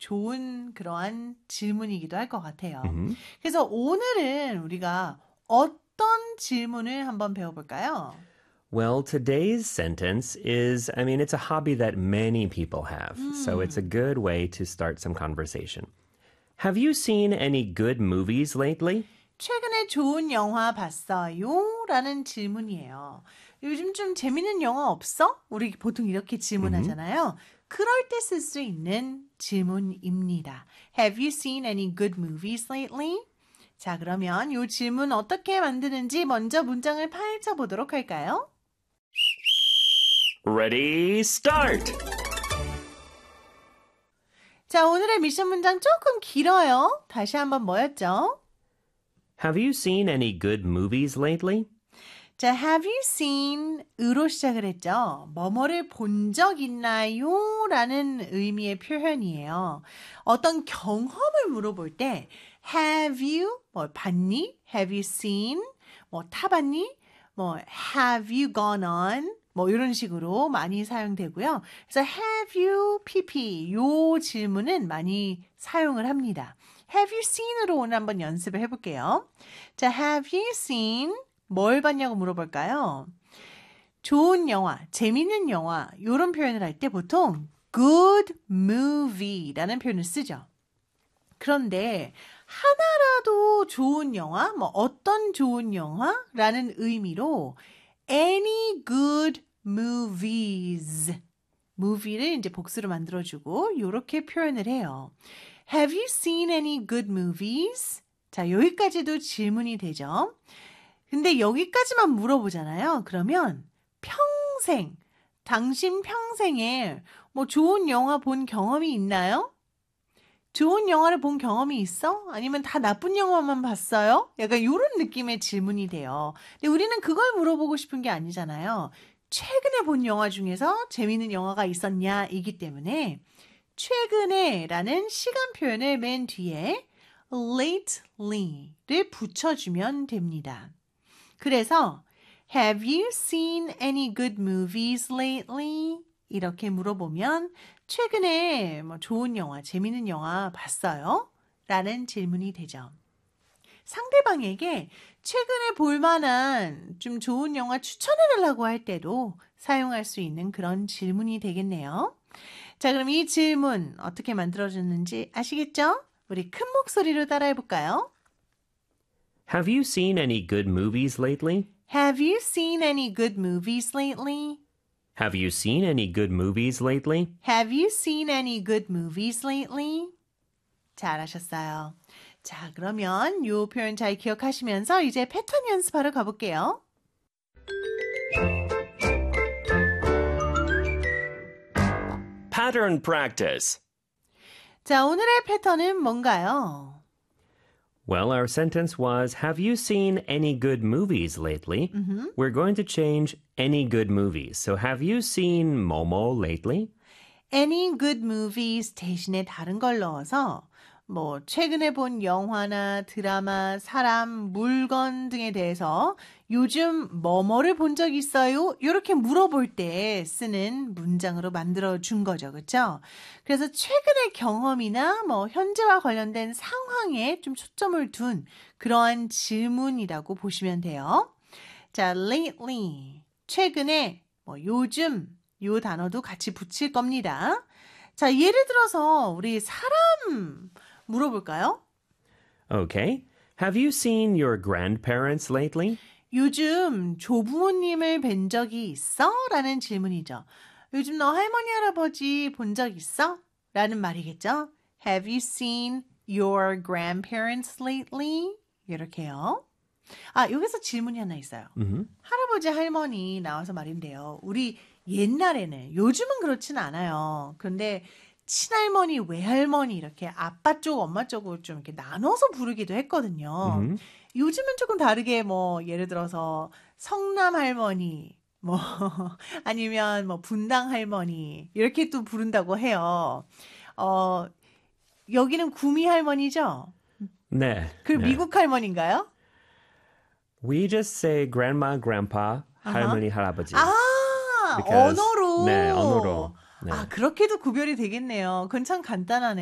좋은 그러한 질문이기도 할 것 같아요. 그래서 오늘은 우리가 어떤 질문을 한번 배워볼까요? Well, today's sentence is, it's a hobby that many people have. So it's a good way to start some conversation. Have you seen any good movies lately? 최근에 좋은 영화 봤어요? 라는 질문이에요. 요즘 좀 재밌는 영화 없어? 우리 보통 이렇게 질문하잖아요. 그럴 때 쓸 수 있는 질문입니다. Have you seen any good movies lately? 자, 그러면 이 질문 어떻게 만드는지 먼저 문장을 파헤쳐 보도록 할까요? Ready, start! 자, 오늘의 미션 문장 조금 길어요. 다시 한번 뭐였죠? Have you seen any good movies lately? 자, have you seen 으로 시작을 했죠. 뭐뭐를 본 적 있나요? 라는 의미의 표현이에요. 어떤 경험을 물어볼 때 have you 뭐 봤니? have you seen 뭐 타봤니? 뭐 have you gone on 뭐 이런 식으로 많이 사용되고요. 그래서 have you pp 요 질문은 많이 사용을 합니다. have you seen으로 오늘 한번 연습을 해볼게요. 자, have you seen 뭘 봤냐고 물어볼까요? 좋은 영화, 재밌는 영화 이런 표현을 할 때 보통 good movie라는 표현을 쓰죠. 그런데 하나라도 좋은 영화, 뭐 어떤 좋은 영화라는 의미로 any good movies movie를 이제 복수로 만들어주고 이렇게 표현을 해요. Have you seen any good movies? 자, 여기까지도 질문이 되죠. 근데 여기까지만 물어보잖아요. 그러면 평생, 당신 평생에 뭐 좋은 영화 본 경험이 있나요? 좋은 영화를 본 경험이 있어? 아니면 다 나쁜 영화만 봤어요? 약간 이런 느낌의 질문이 돼요. 근데 우리는 그걸 물어보고 싶은 게 아니잖아요. 최근에 본 영화 중에서 재미있는 영화가 있었냐? 이기 때문에 최근에 라는 시간 표현을 맨 뒤에 lately를 붙여주면 됩니다. 그래서 Have you seen any good movies lately? 이렇게 물어보면 최근에 뭐 좋은 영화, 재밌는 영화 봤어요? 라는 질문이 되죠. 상대방에게 최근에 볼 만한 좀 좋은 영화 추천해달라고 할 때도 사용할 수 있는 그런 질문이 되겠네요. 자, 그럼 이 질문 어떻게 만들어졌는지 아시겠죠? 우리 큰 목소리로 따라해볼까요? Have you seen any good movies lately? Have you seen any good movies lately? Have you seen any good movies lately? Have you seen any good movies lately? 잘하셨어요. 자, 그러면 이 표현 잘 기억하시면서 이제 패턴 연습하러 가볼게요. Pattern practice. 자, 오늘의 패턴은 뭔가요? Well, our sentence was, have you seen any good movies lately? We're going to change any good movies. So have you seen Momo lately? Any good movies 대신에 다른 걸 넣어서 뭐 최근에 본 영화나 드라마, 사람, 물건 등에 대해서 요즘 뭐뭐를 본 적 있어요? 이렇게 물어볼 때 쓰는 문장으로 만들어 준 거죠. 그렇죠? 그래서 최근의 경험이나 뭐 현재와 관련된 상황에 좀 초점을 둔 그러한 질문이라고 보시면 돼요. 자, lately 최근에 뭐 요즘 요 단어도 같이 붙일 겁니다. 자, 예를 들어서 우리 사람 물어볼까요? Okay. Have you seen your grandparents lately? 요즘 조부모님을 뵌 적이 있어? 라는 질문이죠. 요즘 너 할머니, 할아버지 본 적 있어? 라는 말이겠죠. Have you seen your grandparents lately? 이렇게요. 아, 여기서 질문이 하나 있어요. 할아버지, 할머니 나와서 말인데요. 우리 옛날에는, 요즘은 그렇진 않아요. 그런데 친할머니, 외할머니 이렇게 아빠 쪽, 엄마 쪽으로 좀 이렇게 나눠서 부르기도 했거든요. 요즘은 조금 다르게 뭐 예를 들어서 성남 할머니, 뭐 아니면 뭐 분당 할머니 이렇게 또 부른다고 해요. 여기는 구미 할머니죠? 네. 그 미국 할머니인가요? We just say grandma, grandpa, 할머니, 할아버지. 아, Because, 언어로. 네, 언어로. 네. 아, 그렇게도 구별이 되겠네요. 그건 참 간단하네요.